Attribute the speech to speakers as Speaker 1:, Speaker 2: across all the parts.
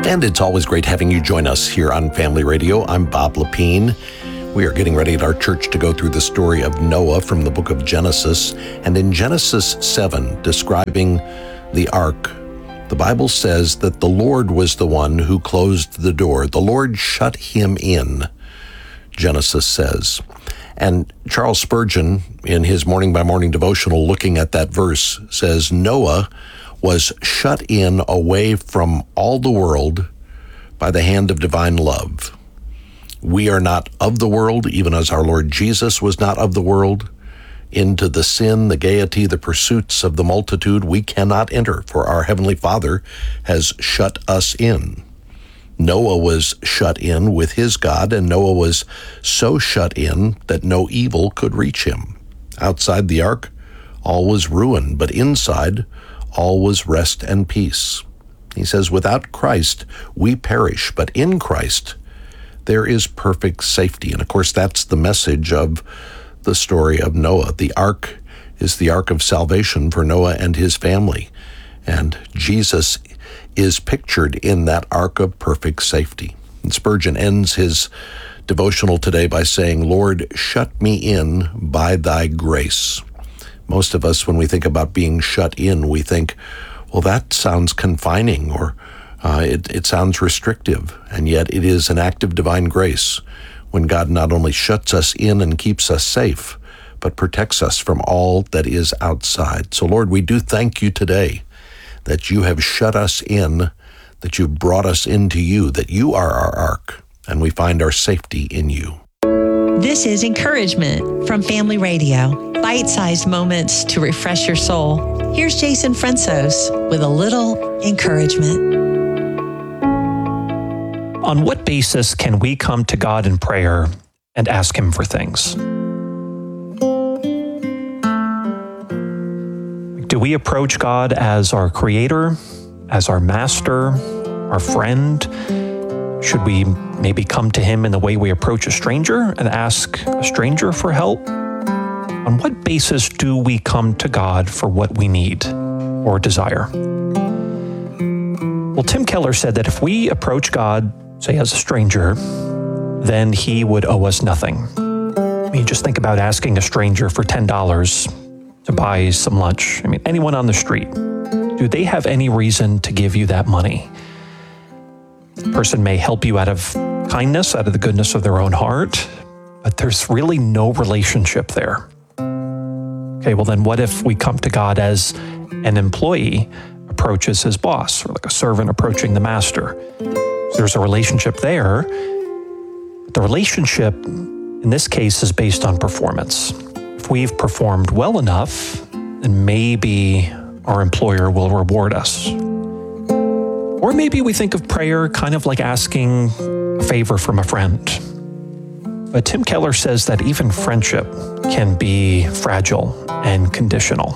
Speaker 1: And it's always great having you join us here on Family Radio. I'm Bob Lepine. We are getting ready at our church to go through the story of Noah from the book of Genesis. And in Genesis 7, describing the ark, the Bible says that the Lord was the one who closed the door. The Lord shut him in, Genesis says. And Charles Spurgeon, in his Morning by Morning devotional, looking at that verse, says, Noah was shut in away from all the world by the hand of divine love. We are not of the world, even as our Lord Jesus was not of the world. Into the sin, the gaiety, the pursuits of the multitude we cannot enter, for our Heavenly Father has shut us in. Noah was shut in with his God, and Noah was so shut in that no evil could reach him. Outside the ark, all was ruin, but inside, all was rest and peace. He says, without Christ, we perish, but in Christ, there is perfect safety. And of course, that's the message of the story of Noah. The ark is the ark of salvation for Noah and his family. And Jesus is pictured in that ark of perfect safety. And Spurgeon ends his devotional today by saying, Lord, shut me in by thy grace. Most of us, when we think about being shut in, we think, well, that sounds confining, or it sounds restrictive. And yet it is an act of divine grace when God not only shuts us in and keeps us safe, but protects us from all that is outside. So, Lord, we do thank you today that you have shut us in, that you've brought us into you, that you are our ark, and we find our safety in you.
Speaker 2: This is Encouragement from Family Radio. Bite-sized moments to refresh your soul. Here's Jason Fransos with a little encouragement.
Speaker 3: On what basis can we come to God in prayer and ask Him for things? Do we approach God as our creator, as our master, our friend? Should we maybe come to Him in the way we approach a stranger and ask a stranger for help? On what basis do we come to God for what we need or desire? Well, Tim Keller said that if we approach God, say as a stranger, then He would owe us nothing. I mean, just think about asking a stranger for $10 to buy some lunch. I mean, anyone on the street, do they have any reason to give you that money? The person may help you out of kindness, out of the goodness of their own heart, but there's really no relationship there. Okay, well then what if we come to God as an employee approaches his boss, or like a servant approaching the master? There's a relationship there. But the relationship in this case is based on performance. If we've performed well enough, then maybe our employer will reward us. Or maybe we think of prayer kind of like asking a favor from a friend. But Tim Keller says that even friendship can be fragile and conditional.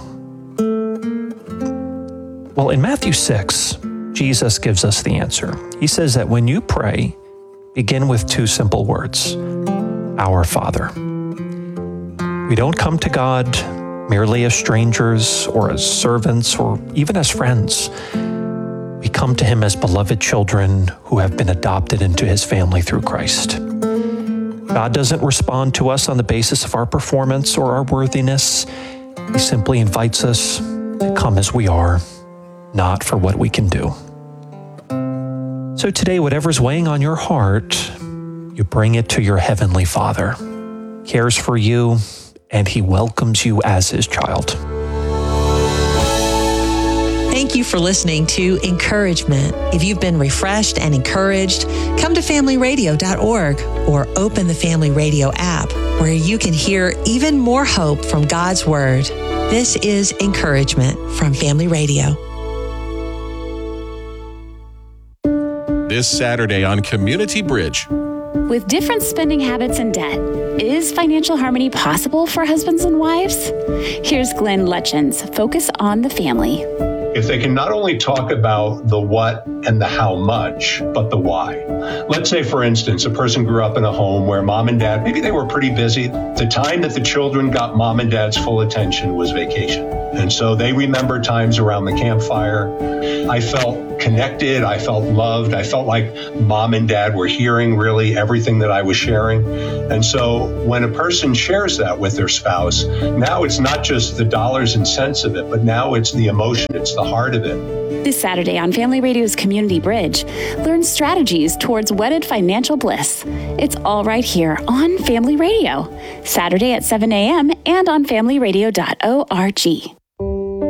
Speaker 3: Well, in Matthew 6, Jesus gives us the answer. He says that when you pray, begin with two simple words, Our Father. We don't come to God merely as strangers or as servants or even as friends. We come to Him as beloved children who have been adopted into His family through Christ. God doesn't respond to us on the basis of our performance or our worthiness. He simply invites us to come as we are, not for what we can do. So today, whatever's weighing on your heart, you bring it to your Heavenly Father. He cares for you, and He welcomes you as His child.
Speaker 2: Thank you for listening to Encouragement. If you've been refreshed and encouraged, come to familyradio.org or open the Family Radio app, where you can hear even more hope from God's Word. This is Encouragement from Family Radio.
Speaker 4: This Saturday on Community Bridge.
Speaker 5: With different spending habits and debt, is financial harmony possible for husbands and wives? Here's Glenn Lutchens' Focus on the Family.
Speaker 6: If they can not only talk about the what and the how much, but the why. Let's say, for instance, a person grew up in a home where mom and dad, maybe they were pretty busy. The time that the children got mom and dad's full attention was vacation. And so they remember times around the campfire. I felt connected. I felt loved. I felt like mom and dad were hearing really everything that I was sharing. And so when a person shares that with their spouse, now it's not just the dollars and cents of it, but now it's the emotion, it's the heart of it.
Speaker 5: This Saturday on Family Radio's Community Bridge, learn strategies towards wedded financial bliss. It's all right here on Family Radio, Saturday at 7 a.m. and on familyradio.org.